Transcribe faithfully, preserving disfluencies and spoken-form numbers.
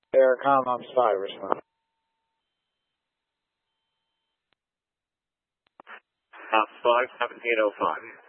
Air Comms five, respond. Ops five, seventeen oh five.